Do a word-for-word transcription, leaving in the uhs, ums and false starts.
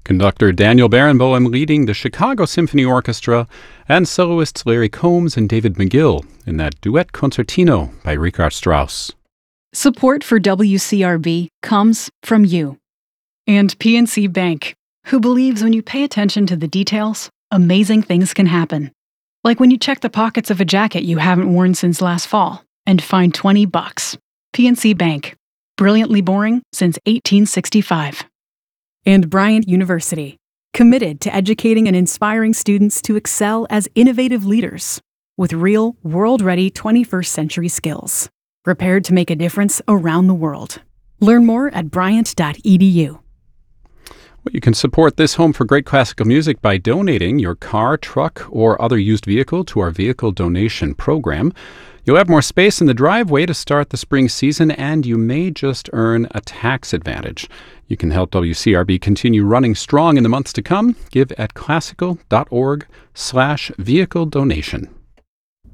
Conductor Daniel Barenboim leading the Chicago Symphony Orchestra and soloists Larry Combs and David McGill in that duet concertino by Richard Strauss. Support for W C R B comes from you. And P N C Bank, who believes when you pay attention to the details, amazing things can happen. Like when you check the pockets of a jacket you haven't worn since last fall and find twenty bucks. P N C Bank. Brilliantly boring since eighteen sixty-five. And Bryant University, committed to educating and inspiring students to excel as innovative leaders with real, world-ready twenty-first century skills, prepared to make a difference around the world. Learn more at bryant dot e d u. Well, you can support this Home for Great Classical Music by donating your car, truck, or other used vehicle to our vehicle donation program. You'll have more space in the driveway to start the spring season, and you may just earn a tax advantage. You can help W C R B continue running strong in the months to come. Give at classical dot org slash vehicle donation.